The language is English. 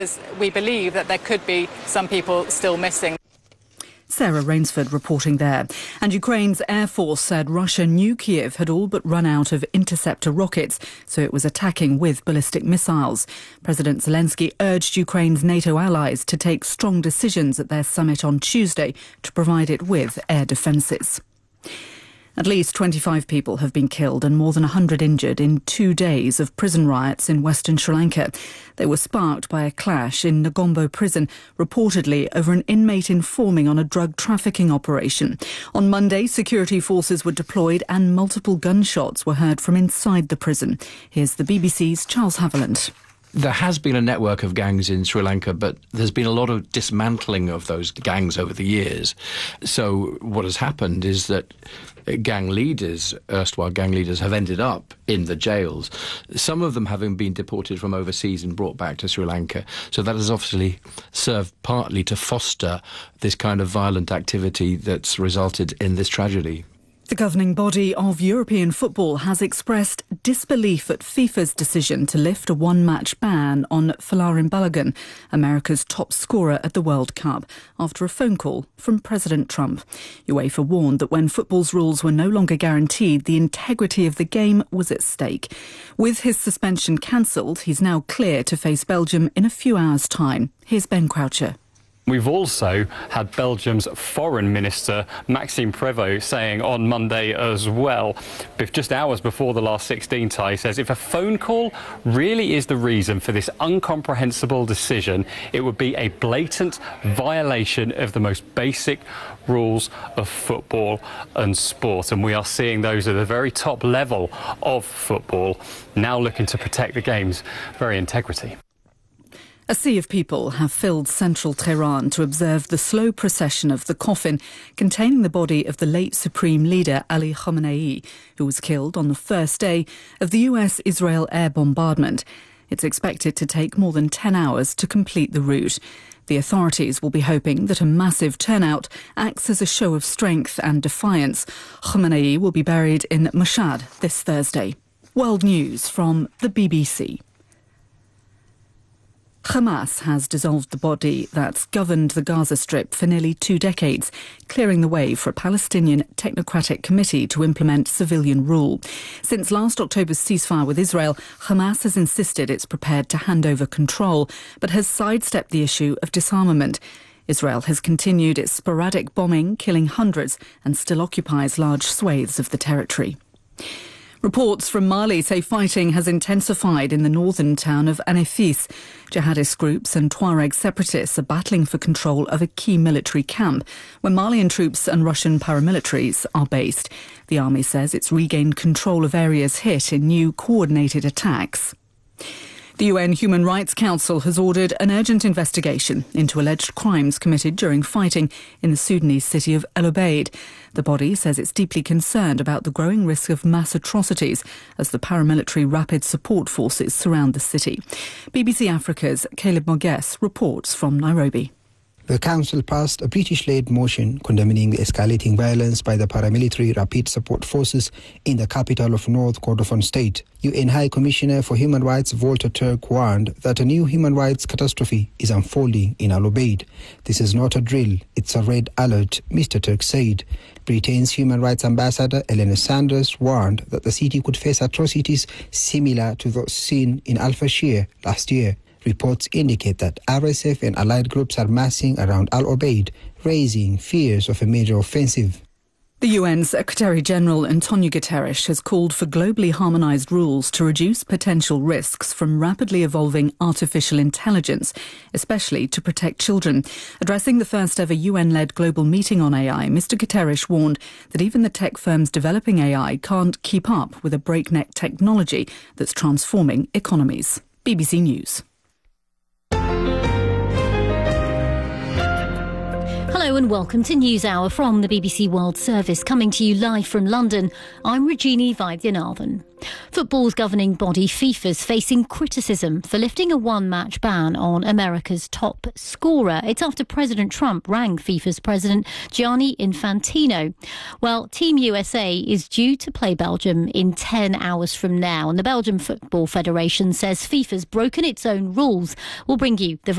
We believe that there could be some people still missing. Sarah Rainsford reporting there. And Ukraine's Air Force said Russia knew Kiev had all but run out of interceptor rockets, so it was attacking with ballistic missiles. President Zelensky urged Ukraine's NATO allies to take strong decisions at their summit on Tuesday to provide it with air defences. At least 25 people have been killed and more than 100 injured in 2 days of prison riots in western Sri Lanka. They were sparked by a clash in Negombo prison, reportedly over an inmate informing on a drug trafficking operation. On Monday, security forces were deployed and multiple gunshots were heard from inside the prison. Here's the BBC's Charles Haviland. There has been a network of gangs in Sri Lanka, but there's been a lot of dismantling of those gangs over the years. So what has happened is that gang leaders, erstwhile gang leaders, have ended up in the jails, some of them having been deported from overseas and brought back to Sri Lanka. So that has obviously served partly to foster this kind of violent activity that's resulted in this tragedy. The governing body of European football has expressed disbelief at FIFA's decision to lift a one-match ban on Folarin Balogun, America's top scorer at the World Cup, after a phone call from President Trump. UEFA warned that when football's rules were no longer guaranteed, the integrity of the game was at stake. With his suspension cancelled, he's now clear to face Belgium in a few hours' time. Here's Ben Croucher. We've also had Belgium's foreign minister, Maxime Prévost, saying on Monday as well, just hours before the last 16 tie, he says if a phone call really is the reason for this incomprehensible decision, it would be a blatant violation of the most basic rules of football and sport. And we are seeing those at the very top level of football now looking to protect the game's very integrity. A sea of people have filled central Tehran to observe the slow procession of the coffin containing the body of the late Supreme Leader Ali Khamenei, who was killed on the first day of the US-Israel air bombardment. It's expected to take more than 10 hours to complete the route. The authorities will be hoping that a massive turnout acts as a show of strength and defiance. Khamenei will be buried in Mashhad this Thursday. World News from the BBC. Hamas has dissolved the body that's governed the Gaza Strip for nearly 2 decades, clearing the way for a Palestinian technocratic committee to implement civilian rule. Since last October's ceasefire with Israel, Hamas has insisted it's prepared to hand over control, but has sidestepped the issue of disarmament. Israel has continued its sporadic bombing, killing hundreds, and still occupies large swathes of the territory. Reports from Mali say fighting has intensified in the northern town of Anefis. Jihadist groups and Tuareg separatists are battling for control of a key military camp where Malian troops and Russian paramilitaries are based. The army says it's regained control of areas hit in new coordinated attacks. The UN Human Rights Council has ordered an urgent investigation into alleged crimes committed during fighting in the Sudanese city of El Obeid. The body says it's deeply concerned about the growing risk of mass atrocities as the paramilitary rapid support forces surround the city. BBC Africa's Caleb Mogues reports from Nairobi. The Council passed a British-led motion condemning the escalating violence by the paramilitary rapid support forces in the capital of North Kordofan State. UN High Commissioner for Human Rights Volker Turk warned that a new human rights catastrophe is unfolding in Al Obeid. This is not a drill, it's a red alert, Mr. Turk said. Britain's Human Rights Ambassador Elena Sanders warned that the city could face atrocities similar to those seen in Al Fashir last year. Reports indicate that RSF and allied groups are massing around Al Obeid, raising fears of a major offensive. The UN Secretary-General Antonio Guterres has called for globally harmonised rules to reduce potential risks from rapidly evolving artificial intelligence, especially to protect children. Addressing the first-ever UN-led global meeting on AI, Mr Guterres warned that even the tech firms developing AI can't keep up with a breakneck technology that's transforming economies. BBC News. Hello, Hello and welcome to NewsHour from the BBC World Service, coming to you live from London. I'm Rajini Vaidyanathan. Football's governing body FIFA's facing criticism for lifting a one-match ban on America's top scorer. It's after President Trump rang FIFA's president Gianni Infantino. Well, Team USA is due to play Belgium in 10 hours from now, and the Belgian Football Federation says FIFA's broken its own rules. We'll bring you the